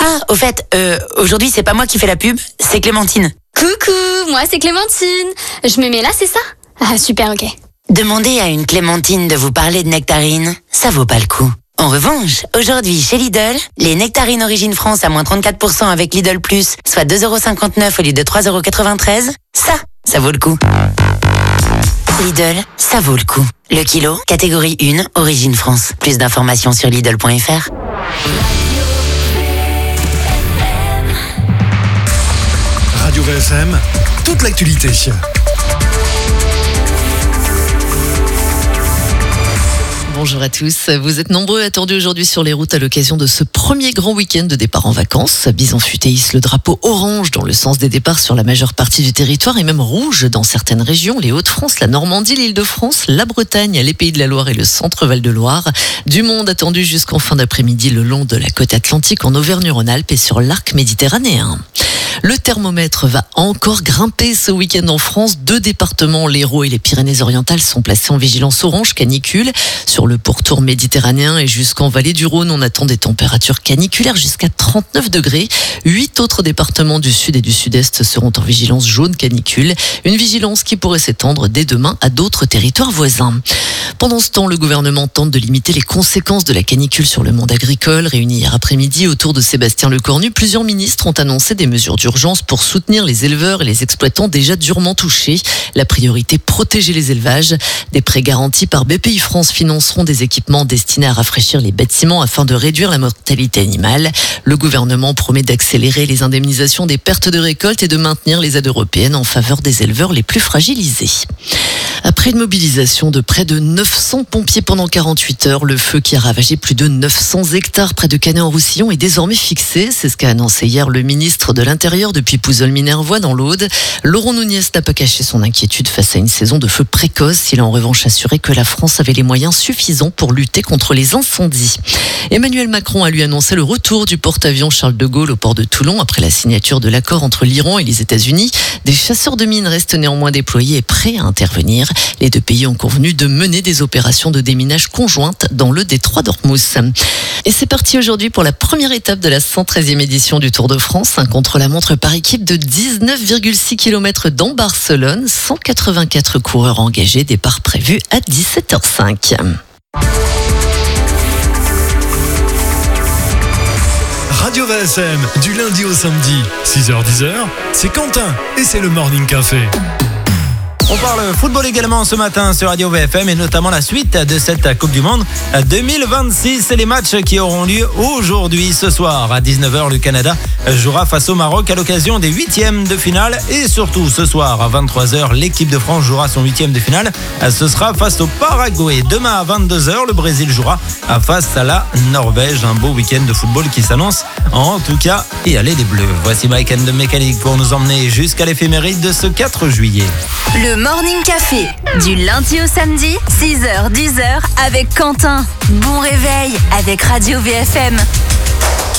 Ah, au fait, aujourd'hui c'est pas moi qui fais la pub, c'est Clémentine. Coucou, moi c'est Clémentine. Je me mets là, c'est ça? Ah super, ok. Demandez à une Clémentine de vous parler de nectarines, ça vaut pas le coup. En revanche, aujourd'hui chez Lidl, les nectarines Origine France à moins 34% avec Lidl Plus, soit 2,59€ au lieu de 3,93€, ça vaut le coup. Lidl, ça vaut le coup. Le kilo, catégorie 1, Origine France. Plus d'informations sur Lidl.fr. Radio VFM, toute l'actualité. Bonjour à tous. Vous êtes nombreux attendus aujourd'hui sur les routes à l'occasion de ce premier grand week-end de départ en vacances. Bison Futé hisse le drapeau orange dans le sens des départs sur la majeure partie du territoire et même rouge dans certaines régions, les Hauts-de-France, la Normandie, l'Île-de-France, la Bretagne, les Pays de la Loire et le centre Val-de-Loire. Du monde attendu jusqu'en fin d'après-midi le long de la côte atlantique en Auvergne-Rhône-Alpes et sur l'arc méditerranéen. Le thermomètre va encore grimper ce week-end en France. 2 départements, l'Hérault et les Pyrénées-Orientales, sont placés en vigilance orange canicule. Sur le pourtour méditerranéen et jusqu'en vallée du Rhône, on attend des températures caniculaires jusqu'à 39 degrés. 8 autres départements du sud et du sud-est seront en vigilance jaune canicule. Une vigilance qui pourrait s'étendre dès demain à d'autres territoires voisins. Pendant ce temps, le gouvernement tente de limiter les conséquences de la canicule sur le monde agricole. Réunis hier après-midi autour de Sébastien Lecornu, plusieurs ministres ont annoncé des mesures d'urgence pour soutenir les éleveurs et les exploitants déjà durement touchés. La priorité, protéger les élevages. Des prêts garantis par BPI France financeront des équipements destinés à rafraîchir les bâtiments afin de réduire la mortalité animale. Le gouvernement promet d'accélérer les indemnisations des pertes de récolte et de maintenir les aides européennes en faveur des éleveurs les plus fragilisés. Après une mobilisation de près de 900 pompiers pendant 48 heures, le feu qui a ravagé plus de 900 hectares près de Canet-en-Roussillon est désormais fixé. C'est ce qu'a annoncé hier le ministre de l'Intérieur depuis Pouzols-Minervois dans l'Aude. Laurent Nunez n'a pas caché son inquiétude face à une saison de feu précoce. Il a en revanche assuré que la France avait les moyens suffisants pour lutter contre les incendies. Emmanuel Macron a lui annoncé le retour du porte-avions Charles de Gaulle au port de Toulon après la signature de l'accord entre l'Iran et les États-Unis. Des chasseurs de mines restent néanmoins déployés et prêts à intervenir. Les 2 pays ont convenu de mener des opérations de déminage conjointes dans le détroit d'Ormuz. Et c'est parti aujourd'hui pour la première étape de la 113e édition du Tour de France. Un contre-la-montre par équipe de 19,6 km dans Barcelone. 184 coureurs engagés. Départ prévu à 17h05. Radio VFM, du lundi au samedi, 6h-10h, c'est Quentin et c'est le Morning Café. On parle football également ce matin sur Radio VFM et notamment la suite de cette Coupe du Monde 2026. C'est les matchs qui auront lieu aujourd'hui. Ce soir à 19h, le Canada jouera face au Maroc à l'occasion des 8e de finale. Et surtout ce soir à 23h, l'équipe de France jouera son 8e de finale. Ce sera face au Paraguay. Demain à 22h, le Brésil jouera face à la Norvège. Un beau week-end de football qui s'annonce en tout cas. Et allez les Bleus. Voici Mike and the Mechanic pour nous emmener jusqu'à l'éphéméride de ce 4 juillet. Le Morning Café, du lundi au samedi, 6h-10h avec Quentin. Bon réveil avec Radio VFM.